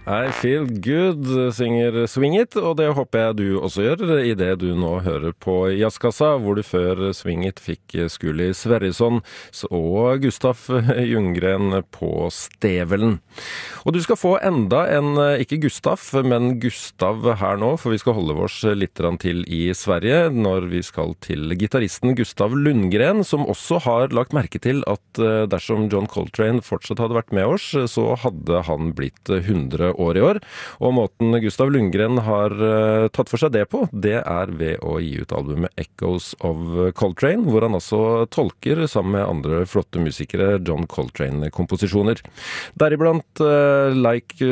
I feel good, synger Swing It, og det håper jeg du også gjør i det du nå hører på Jazzkassa, hvor du før Swing It fikk Skuli Sverrisson og Gustav Ljunggren på stevelen. Og du skal få enda en, ikke Gustav, men Gustav her nå, for vi skal holde oss litt til i Sverige, når vi skal til gitaristen Gustav Lundgren, som også har lagt merke til at dersom John Coltrane fortsatt hadde vært med oss, så hadde han blitt 100 år i år. Og måten Gustav Lundgren har tatt for seg det på, det ved å gi ut albumet Echoes of Coltrane, hvor han også tolker sammen med andre flotte musikere John Coltrane-komposisjoner. Deriblant Like